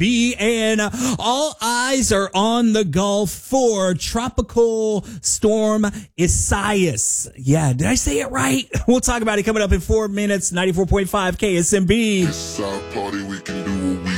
and all eyes are on the Gulf for Tropical Storm Isaias. Yeah, did I say it right? We'll talk about it coming up in 4 minutes. 94.5 KSMB. It's our party, we can do what we